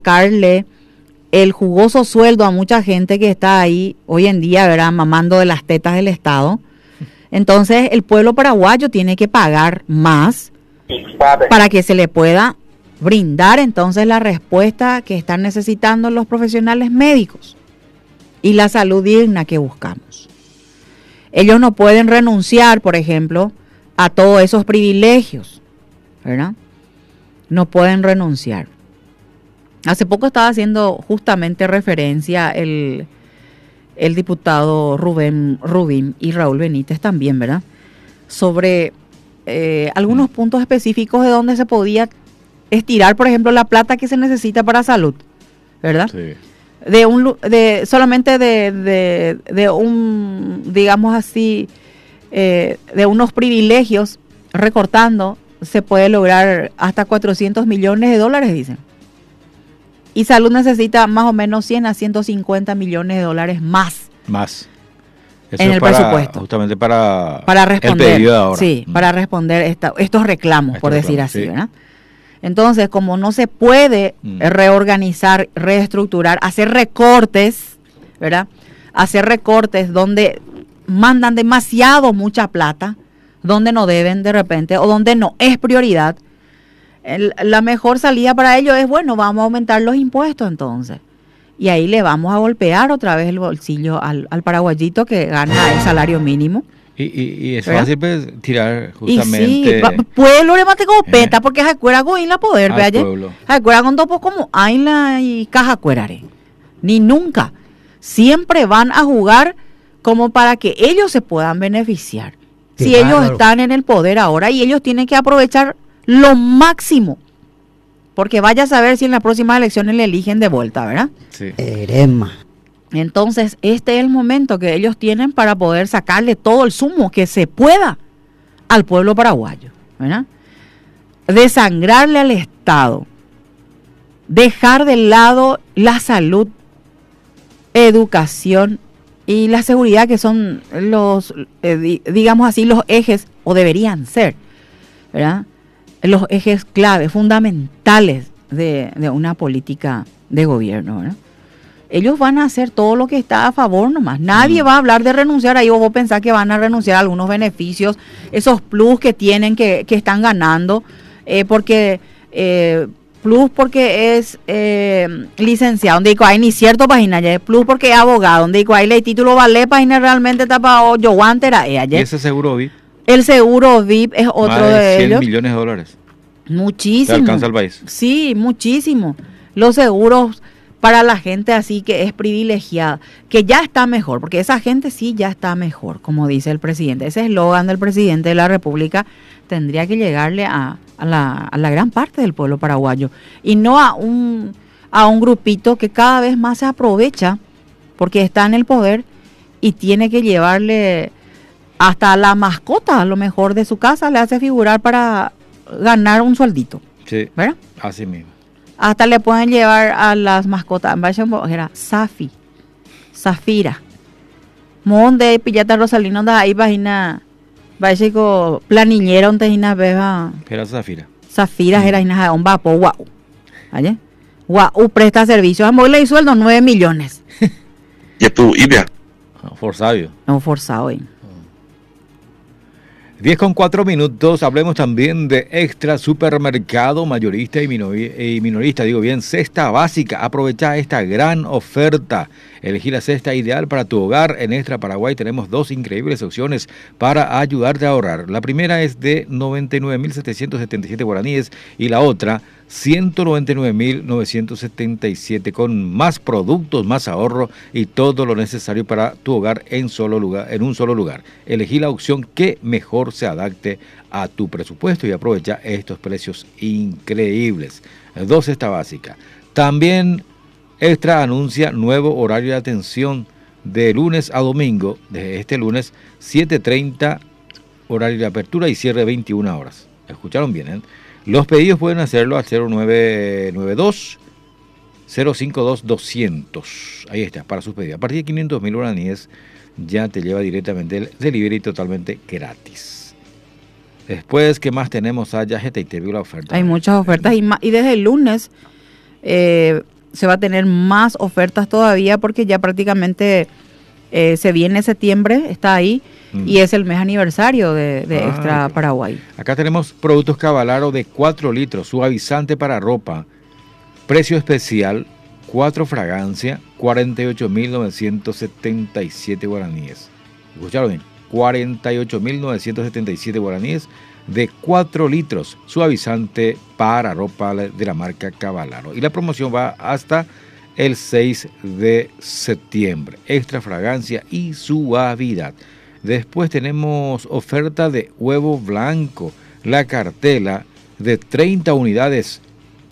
sacarle el jugoso sueldo a mucha gente que está ahí hoy en día, ¿verdad?, mamando de las tetas del Estado. Entonces el pueblo paraguayo tiene que pagar más para que se le pueda brindar entonces la respuesta que están necesitando los profesionales médicos y la salud digna que buscamos. Ellos no pueden renunciar, por ejemplo, a todos esos privilegios, ¿verdad? No pueden renunciar. Hace poco estaba haciendo justamente referencia el diputado Rubín y Raúl Benítez también, ¿verdad?, sobre algunos puntos específicos de donde se podía estirar, por ejemplo, la plata que se necesita para salud, ¿verdad? Sí. Solamente de un, digamos así, de unos privilegios, recortando, se puede lograr hasta 400 millones de dólares, dicen. Y salud necesita más o menos 100 a 150 millones de dólares más. Más. Eso en el presupuesto. Justamente para responder, el pedido de ahora. Sí, para responder estos reclamos, por decir así, sí, ¿verdad? Entonces, como no se puede reorganizar, reestructurar, hacer recortes, ¿verdad? Hacer recortes donde mandan mucha plata, donde no deben de repente, o donde no es prioridad, la mejor salida para ellos es, bueno, vamos a aumentar los impuestos entonces. Y ahí le vamos a golpear otra vez el bolsillo al paraguayito que gana el salario mínimo. Y es fácil pues, tirar justamente... Sí, pueblo le mate como peta, porque Jacuera goín la poder, vea. Jacuera con topo como Aila y Cajacuerare. Ni nunca. Siempre van a jugar como para que ellos se puedan beneficiar. Sí, si ellos están en el poder ahora, y ellos tienen que aprovechar lo máximo, porque vaya a saber si en las próximas elecciones le eligen de vuelta, ¿verdad? Sí. Entonces, este es el momento que ellos tienen para poder sacarle todo el zumo que se pueda al pueblo paraguayo, ¿verdad? Desangrarle al Estado, dejar de lado la salud, educación y la seguridad, que son los, digamos así, los ejes, o deberían ser, ¿verdad?, los ejes clave, fundamentales de una política de gobierno, ¿verdad? Ellos van a hacer todo lo que está a favor nomás. Nadie va a hablar de renunciar. Ahí vos pensás que van a renunciar a algunos beneficios, esos plus que tienen, que están ganando, porque plus porque es licenciado, donde hay ni cierto página ya, plus porque es abogado, donde hay el título vale página realmente tapa yo guantera ella. ¿Y ese seguro VIP? El seguro VIP es otro más de 100 ellos. millones de dólares. Muchísimo. ¿Se alcanza el país? Sí, muchísimo. Los seguros para la gente así que es privilegiada, que ya está mejor, porque esa gente sí ya está mejor, como dice el presidente. Ese eslogan del presidente de la República tendría que llegarle a la gran parte del pueblo paraguayo, y no a un grupito que cada vez más se aprovecha porque está en el poder y tiene que llevarle hasta la mascota, a lo mejor de su casa, le hace figurar para ganar un sueldito. Sí, ¿verdad? Así mismo. Hasta le pueden llevar a las mascotas, era Zafira. Monde pillata Rosalino da ahí vagina, vaya con planillera donde hina beba. Era Zafira. Zafira era hina un vapo guau. ¿Vale? Guau presta servicios, a le sueldo 9 millones. ¿Y tú, Ibia? Forzado. No, forzado, 10:04, hablemos también de Extra Supermercado, mayorista y minorista, cesta básica. Aprovecha esta gran oferta. Elegí la cesta ideal para tu hogar. En Extra Paraguay tenemos dos increíbles opciones para ayudarte a ahorrar. La primera es de 99.777 guaraníes y la otra 199.977, con más productos, más ahorro y todo lo necesario para tu hogar en un solo lugar. Elegí la opción que mejor se adapte a tu presupuesto y aprovecha estos precios increíbles. 2 cesta básica. También Extra anuncia nuevo horario de atención de lunes a domingo, desde este lunes 7:30, horario de apertura y cierre 21 horas. ¿Escucharon bien, eh? Los pedidos pueden hacerlo al 0992-052-200. Ahí está, para sus pedidos. A partir de 500.000 guaraníes ya te lleva directamente el delivery totalmente gratis. Después, ¿qué más tenemos allá? Te vio la oferta. Hay muchas ofertas y desde el lunes se va a tener más ofertas todavía porque ya prácticamente se viene septiembre, está ahí, y es el mes aniversario de Extra Paraguay. Acá tenemos productos Cavalaro de 4 litros, suavizante para ropa, precio especial, 4 fragancia, 48.977 guaraníes. ¿Escucharon bien? 48.977 guaraníes de 4 litros, suavizante para ropa de la marca Cavalaro. Y la promoción va hasta el 6 de septiembre. Extra fragancia y suavidad. Después tenemos oferta de huevo blanco, la cartela de 30 unidades,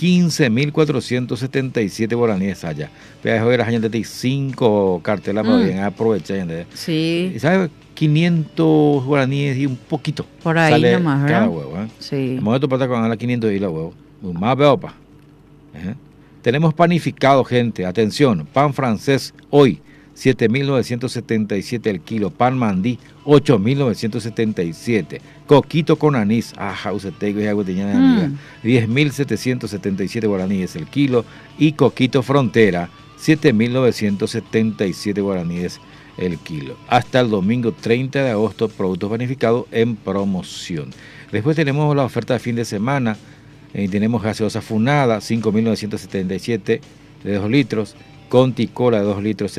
15.477 guaraníes allá. Pero ver la gente de 5 cartelas para bien aprovechar. Sí. ¿Sabes? 500 guaraníes y un poquito. Por ahí sale nomás, ¿verdad? cada huevo. Sí. El momento para con la 500 y la huevo. Más veo pa. Tenemos panificado, gente. Atención. Pan francés hoy, 7.977 el kilo. Pan mandí, 8.977. Coquito con anís. Ajá, usted tengo ya tenía amiga. 10.777 guaraníes el kilo. Y coquito frontera, 7.977 guaraníes el kilo. Hasta el domingo 30 de agosto, productos panificados en promoción. Después tenemos la oferta de fin de semana. Tenemos gaseosa Funada, 5.977 de 2 litros. Conti Cola de 2 litros,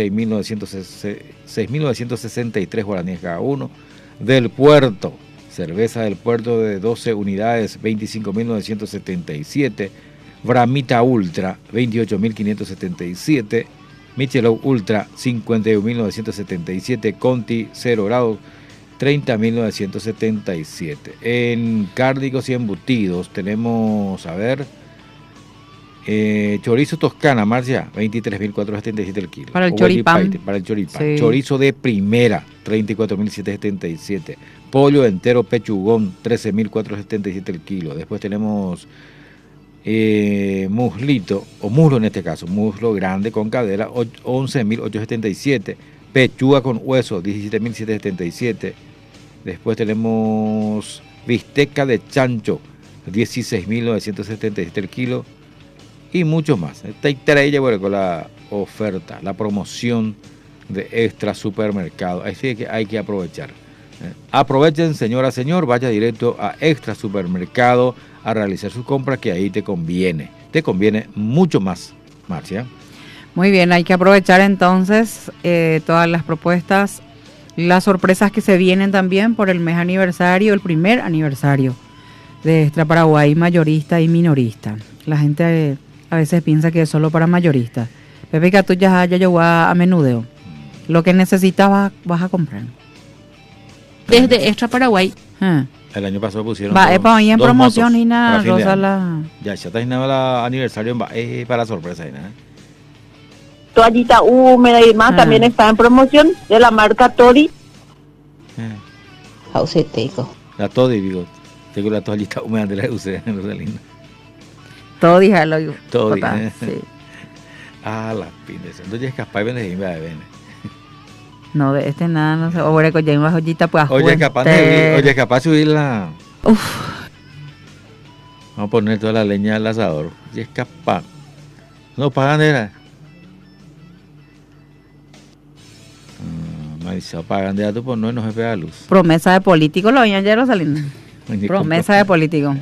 6.963 guaraníes cada uno. Del Puerto, cerveza del Puerto de 12 unidades, 25.977. Bramita Ultra, 28.577. Michelob Ultra, 51.977. Conti 0 grados, 30.977. En cárnicos y embutidos tenemos, a ver, chorizo Toscana, Marcia, 23.477 el kilo. Para el choripán. Para el choripán. Sí. Chorizo de primera, 34.777. Pollo entero pechugón, 13.477 el kilo. Después tenemos muslito, o muslo en este caso, muslo grande con cadera, 11.877. Pechuga con hueso, 17.777. Después tenemos bisteca de chancho, 16.977 el kilo. Y mucho más. Esta ella con la oferta, la promoción de Extra Supermercado. Así que hay que aprovechar. Aprovechen, señora, señor, vaya directo a Extra Supermercado a realizar su compra, que ahí te conviene. Te conviene mucho más, Marcia. Muy bien, hay que aprovechar entonces todas las propuestas, las sorpresas que se vienen también por el mes aniversario, el primer aniversario de Extra Paraguay, mayorista y minorista. La gente a veces piensa que es solo para mayoristas. Pepe, que tú ya llegó a menudeo. Lo que necesitas vas a comprar. Desde Extra Paraguay. El año pasado pusieron ahí en promoción y nada, Rosa la... Ya está nada aniversario para sorpresa. Toallita húmeda y más también está en promoción de la marca Tori. La Todi, digo. Tengo la toallita húmeda de la UC, Rosalinda. Todo díjalo. Todo sí. Las pines. Entonces es capaz de venir a ver. No, de este nada, no sé. Ahora que ya hay más joyita, pues Oye, capaz de subir la... Vamos a poner toda la leña al asador. Y es capaz. No pagan era. Marisa, pagan de datos, pues no se pega luz. Promesa de político, lo oían ya Rosalinda. Promesa de político.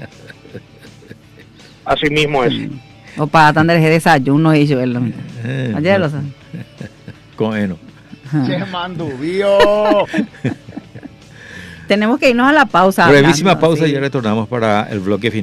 Así mismo es. O para tan de desayuno y yo. Ayer lo saben. Con heno. ¡Qué mandubío! Tenemos que irnos a la pausa. Brevísima hablando, pausa sí. y ya retornamos para el bloque final.